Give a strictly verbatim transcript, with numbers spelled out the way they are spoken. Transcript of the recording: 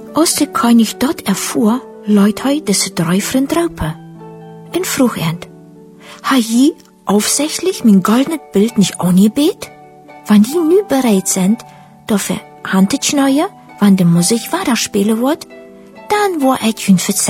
Als der König dort erfuhr, leut hij diese drei Freund Raupe. Und frug er, ha je aufsichtlich mein goldenes Bild nicht angebet? Wenn die nu bereit sind, dafür Hand zu schneiden, wenn die Musik weiterspielen wird, dann war ich hun